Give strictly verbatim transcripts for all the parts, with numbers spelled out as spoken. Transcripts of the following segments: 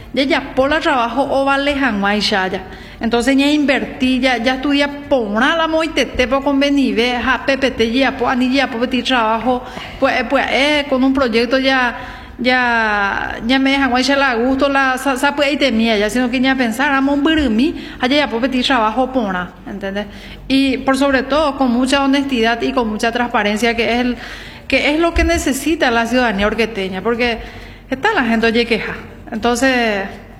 ya ya por la trabajo o vale jamás ya ya. Entonces ya invertí, ya, ya estudia por una la moitete por convenir, ja P P T ya por ani ya por pedir trabajo, pues pues eh, con un proyecto ya ya ya me dejan guay la gusto la sa, sa pues ahí temía ya, sino que ya pensar amo un birmi, allá ya por pedir trabajo por una, ¿entendés? Y por sobre todo con mucha honestidad y con mucha transparencia, que es el que es lo que necesita la ciudadanía orqueteña, porque está la gente oye queja. Entonces,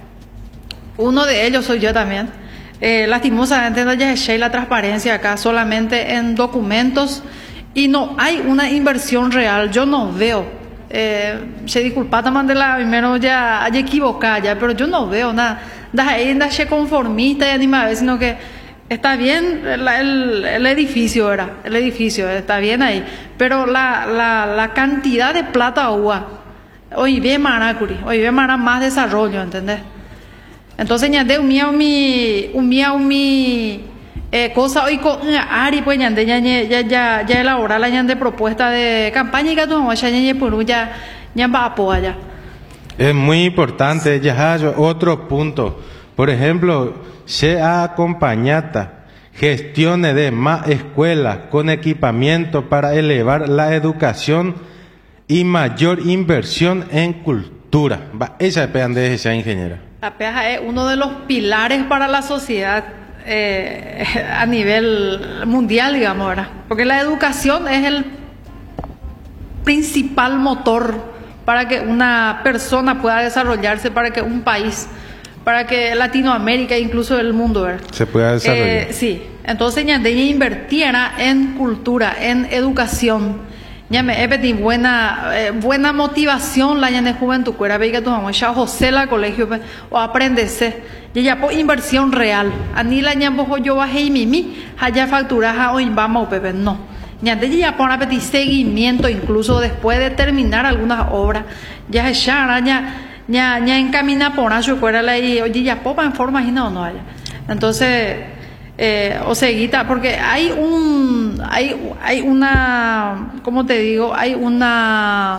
uno de ellos soy yo también. Eh, lastimosamente no hay la transparencia acá, solamente en documentos, y no hay una inversión real. Yo no veo, eh, se disculpa también de la primero ya hay equivocada ya, pero yo no veo nada, da ahí da conformista y animada, sino que está bien el, el, el edificio, era el edificio está bien ahí, pero la, la, la cantidad de plata uva hoy bien maracuri, hoy bien mara más desarrollo, ¿entendés? Entonces ñande un mía mi un mía mi eh, cosa hoy con ari pues ñande ya ya ya ya elaborar la ñande propuesta de campaña y que tú ya ñe por ya ya va a apoyar. Es muy importante ya otro punto. Por ejemplo, se acompañata gestiones de más escuelas con equipamiento para elevar la educación y mayor inversión en cultura. Esa es de esa ingeniera. La P A es uno de los pilares para la sociedad eh, a nivel mundial, digamos, ¿verdad? Porque la educación es el principal motor para que una persona pueda desarrollarse, para que un país, para que Latinoamérica, incluso el mundo, ¿verdad?, se pueda desarrollar. Eh, sí, entonces ñandeña invirtiera en cultura, en educación. Ya me he pedido buena, eh, buena motivación la de juventud, cuera ve que tu mamá ya José la colegio o aprenderse, y ya por inversión real. Ani la ñambo yo bajé y mimi, allá factura hoy vamos pepe, no. Ya de ya por pedir seguimiento, incluso después de terminar algunas obras, ya ya ya ya ya encamina por eso cuera la y oye ya popa en forma y no no haya. Entonces Eh, o seguita, porque hay un, hay, hay una, ¿cómo te digo? Hay una,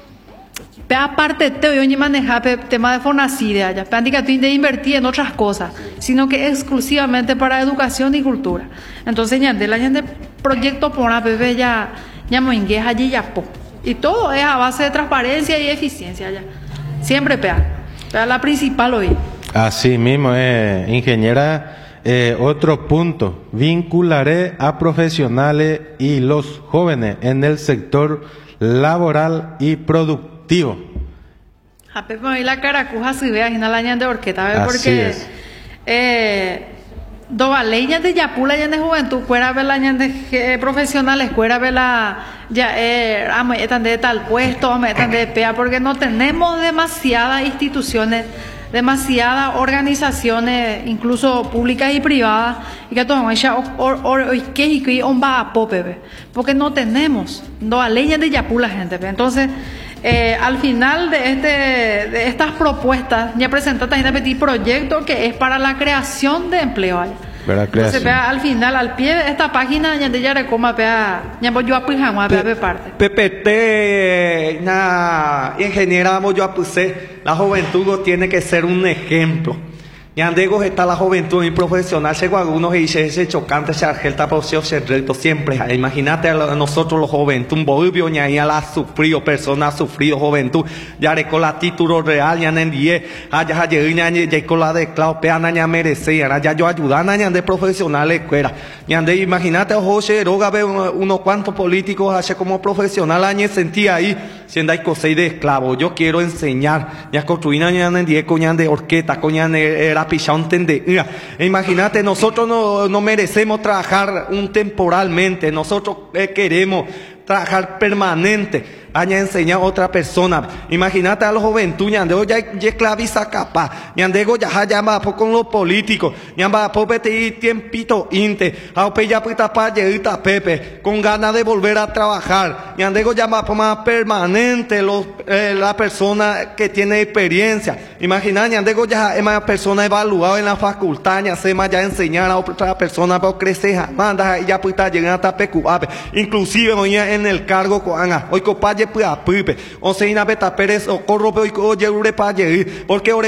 aparte te voy a manejar el tema de Fonacide allá, de invertir en otras cosas, sino que exclusivamente para educación y cultura. Entonces ya de la gente proyecto por una bebé ya, ya me ingueja allí ya po. Y todo es a base de transparencia y eficiencia ya. Siempre pea, pea la principal hoy. Así mismo, eh, ingeniera. Eh, otro punto, vincularé a profesionales y los jóvenes en el sector laboral y productivo. A Pepe me la caracuja si veas en la año de orqueta, porque eh, dos leñas de yapula ya de juventud, fuera ver la de eh, profesionales, fuera ver la ya eh, están de tal puesto, están de pea, porque no tenemos demasiadas instituciones, demasiadas organizaciones, incluso públicas y privadas, y que todos ya que y que on va a pope, porque no tenemos no leyes de yapula gente. Entonces, eh, al final de este de estas propuestas ya presentadas en este proyecto que es para la creación de empleo. Entonces, vea, al final, al pie de esta página, ya de ya recoma, vea, ya voy yo a pijama, vea, de parte. P P T, na, ingeniera, yo apuse, la juventud tiene que ser un ejemplo. Ñandego está la juventud y profesional, se algunos y ese chocante, se argelta por se reto siempre. Imagínate a nosotros los juventud, un bolivio, ña ya la sufrido, personas sufrido, juventud, ya con la título real, ya en diez, allá ya ya con la de Clau, peana ya merece, ya yo ayudan a ñande profesionales, cuera. Ñande, imagínate a José Roga, ve unos cuantos políticos, hace como profesional, añe sentía ahí, siendo hay cosas de esclavo. Yo quiero enseñar, ya construir ña en diez, coñan de orqueta, coñan era pichón tende. Imagínate, nosotros no, no merecemos trabajar un temporalmente, nosotros eh, queremos trabajar permanente, haya enseñado a otra persona. Imagínate a los juventud, ñandego ya esclaviza capaz, ñandego ya llama con los políticos, ñamba popete tiempito inte, a ya pita pa lleita pepe, con ganas de volver a trabajar, ñandego llama más permanente los, eh, la persona que tiene experiencia. Imagínate, ñandego ya es una persona evaluada en la facultad, ya se ya enseñar a otra persona para crecer, manda ya pita llegar hasta pecuape, inclusive hoy en el cargo con hoy copa o sea, ina beta Pérez o corro hoy oye pa porque